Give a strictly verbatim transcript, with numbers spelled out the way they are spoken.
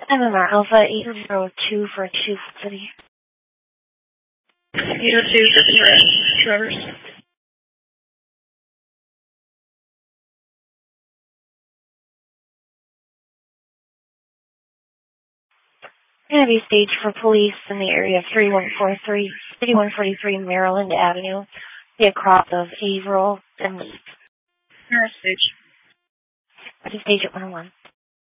M M R Alpha eight zero two for two City. eight oh two for Traverse. Going to be staged for police in the area of three one four three, City one forty-three Maryland Avenue, the across of Averill and Leeds. Stage. Stage at one oh one.